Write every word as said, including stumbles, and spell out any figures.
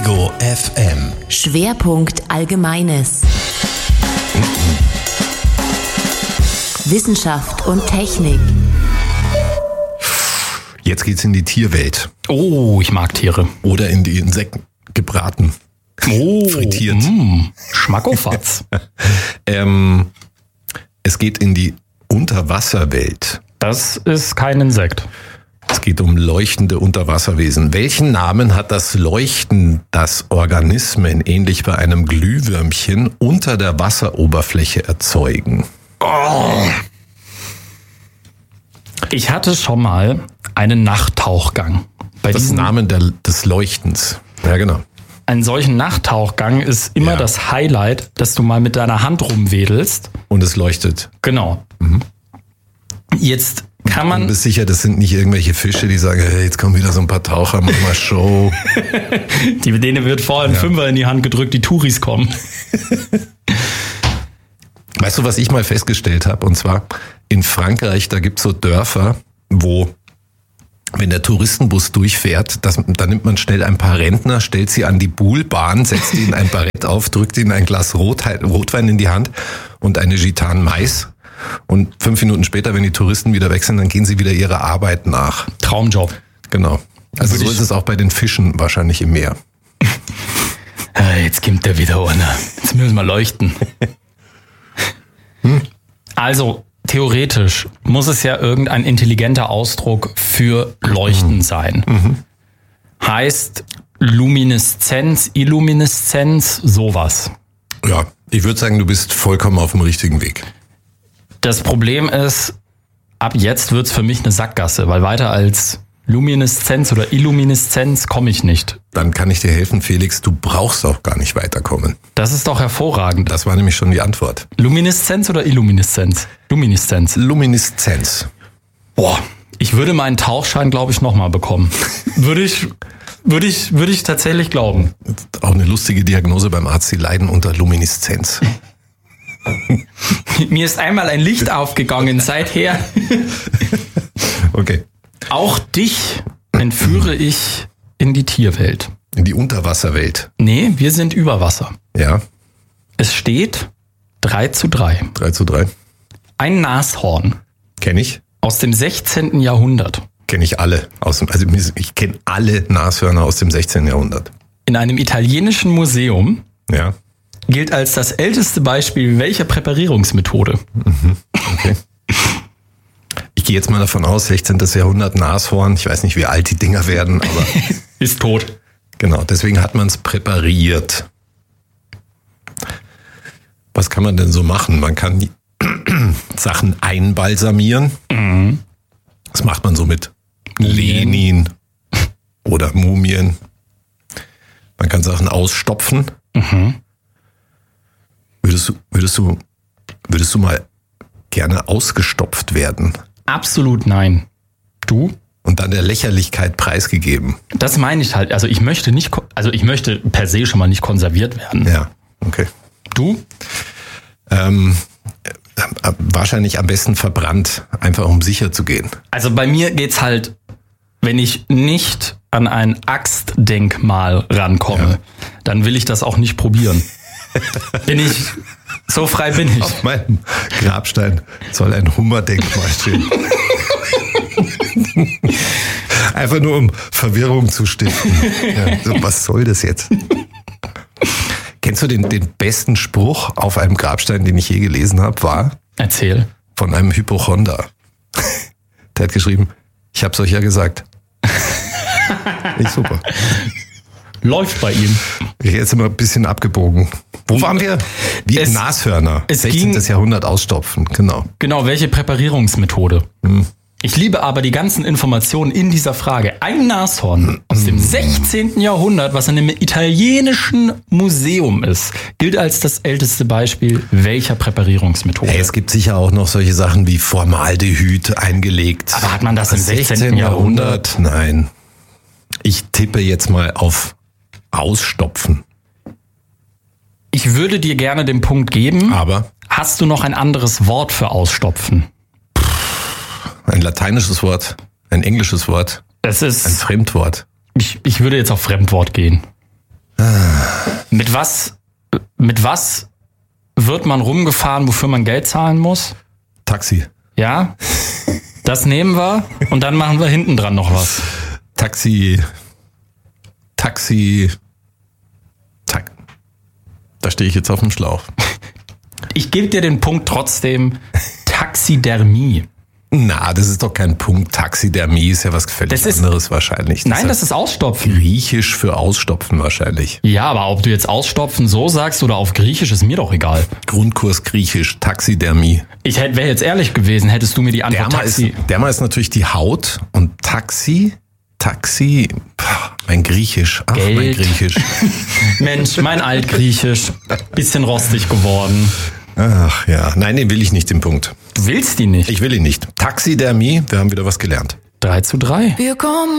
Ego F M. Schwerpunkt Allgemeines. Wissenschaft und Technik. Jetzt geht's in die Tierwelt. Oh, ich mag Tiere. Oder in die Insekten. Gebraten. Oh, frittiert. Mm, Schmackofatz. ähm, es geht in die Unterwasserwelt. Das ist kein Insekt. Es geht um leuchtende Unterwasserwesen. Welchen Namen hat das Leuchten, das Organismen ähnlich bei einem Glühwürmchen unter der Wasseroberfläche erzeugen? Oh. Ich hatte schon mal einen Nachttauchgang. Bei Das ist diesem, Namen der, des Leuchtens. Ja, genau. einen solchen Nachttauchgang ist immer Ja. das Highlight, dass du mal mit deiner Hand rumwedelst. Und es leuchtet. Genau. Mhm. Jetzt kann Du man... bist sicher, das sind nicht irgendwelche Fische, die sagen, hey, jetzt kommen wieder so ein paar Taucher, mach mal Show. Die, denen wird vorher ein Ja. Fünfer in die Hand gedrückt, die Touris kommen. Weißt du, was ich mal festgestellt habe? Und zwar in Frankreich, da gibt's so Dörfer, wo, wenn der Touristenbus durchfährt, das, da nimmt man schnell ein paar Rentner, stellt sie an die Buhlbahn, setzt ihnen ein Barett auf, drückt ihnen ein Glas Rot, Rotwein in die Hand und eine Gitan Mais. Und fünf Minuten später, wenn die Touristen wieder weg sind, dann gehen sie wieder ihrer Arbeit nach. Traumjob. Genau. Also Würde so ich- ist es auch bei den Fischen wahrscheinlich im Meer. Ah, Jetzt kommt der wieder einer. Jetzt müssen wir leuchten. Also, theoretisch muss es ja irgendein intelligenter Ausdruck für Leuchten sein. Heißt Lumineszenz, Illumineszenz, sowas. Ja, ich würde sagen, du bist vollkommen auf dem richtigen Weg. Das Problem ist, ab jetzt wird's für mich eine Sackgasse, weil weiter als Lumineszenz oder Illumineszenz komme ich nicht. Dann kann ich dir helfen, Felix, du brauchst auch gar nicht weiterkommen. Das ist doch hervorragend. Das war nämlich schon die Antwort. Lumineszenz oder Illumineszenz? Lumineszenz. Lumineszenz. Boah, ich würde meinen Tauchschein, glaube ich, nochmal bekommen. Würde ich, würde ich, würde ich tatsächlich glauben. Auch eine lustige Diagnose beim Arzt, sie leiden unter Lumineszenz. Mir ist einmal ein Licht aufgegangen, seither. Okay. Auch dich entführe ich in die Tierwelt. In die Unterwasserwelt. Nee, wir sind über Wasser. Ja, Es steht drei zu drei. drei zu drei. Ein Nashorn Kenne ich. aus dem sechzehnten Jahrhundert. Kenne ich alle. Aus dem, also ich kenne alle Nashörner aus dem sechzehnten Jahrhundert. In einem italienischen Museum Ja, gilt als das älteste Beispiel welcher Präparierungsmethode? okay. Ich gehe jetzt mal davon aus, sechzehnten Jahrhundert Nashorn. Ich weiß nicht, wie alt die Dinger werden, aber Ist tot. genau, deswegen hat man es präpariert. Was kann man denn so machen? Man kann die Sachen einbalsamieren. Das macht man so mit Lenin oder Mumien. Man kann Sachen ausstopfen. Würdest du, würdest du, würdest du mal gerne ausgestopft werden Absolut nein. Du? und dann der Lächerlichkeit preisgegeben? Das meine ich halt. Also ich möchte nicht, ko- also ich möchte per se schon mal nicht konserviert werden. Ja, okay. Du? Ähm, äh, wahrscheinlich am besten verbrannt, einfach um sicher zu gehen. Also bei mir geht's halt, wenn ich nicht an ein Axtdenkmal rankomme, Ja. dann will ich das auch nicht probieren. Bin ich, so frei bin ich. Auf meinem Grabstein soll ein Hummerdenkmal stehen. Einfach nur um Verwirrung zu stiften. Ja, so, was soll das jetzt? Kennst du den, den besten Spruch auf einem Grabstein, den ich je gelesen habe, war Erzähl. von einem Hypochonder. Der hat geschrieben, ich hab's euch ja gesagt. Nicht super. Läuft bei ihm. Jetzt sind wir ein bisschen abgebogen. Wo waren wir? Wie Es- Nashörner. es sechzehnten ging- Jahrhundert ausstopfen, genau. Genau, welche Präparierungsmethode? Hm. Ich liebe aber die ganzen Informationen in dieser Frage. Ein Nashorn aus dem sechzehnten Jahrhundert, was in einem italienischen Museum ist, gilt als das älteste Beispiel welcher Präparierungsmethode. Hey, es gibt sicher auch noch solche Sachen wie Formaldehyd eingelegt. Aber hat man das im sechzehnten Jahrhundert? Nein. Ich tippe jetzt mal auf Ausstopfen. Ich würde dir gerne den Punkt geben. Aber Hast du noch ein anderes Wort für ausstopfen? ein lateinisches Wort, ein englisches Wort, Das ein ist, Fremdwort. ich, ich würde jetzt auf Fremdwort gehen. Mit was, mit was wird man rumgefahren, wofür man Geld zahlen muss? Taxi. Ja, das nehmen wir und dann machen wir hinten dran noch was. Taxi. Taxi. Ta- da stehe ich jetzt auf dem Schlauch. Ich gebe dir den Punkt trotzdem. Taxidermie. Na, das ist doch kein Punkt. Taxidermie ist ja was völlig Das ist- anderes wahrscheinlich. Das Nein, das heißt ist Ausstopfen. Griechisch für Ausstopfen wahrscheinlich. Ja, aber ob du jetzt Ausstopfen so sagst oder auf Griechisch, ist mir doch egal. Grundkurs Griechisch, Taxidermie. Ich wäre jetzt ehrlich gewesen, hättest du mir die Antwort Derma ist, Taxi... Derma ist natürlich die Haut und Taxi, Taxi, pah, mein Griechisch, ach, Geld. mein Griechisch. Mensch, mein Altgriechisch. Bisschen rostig geworden. Ach ja, nein, den will ich nicht, den Punkt. Du willst die nicht. Ich will ihn nicht. Taxidermie, wir haben wieder was gelernt. drei zu drei. Wir kommen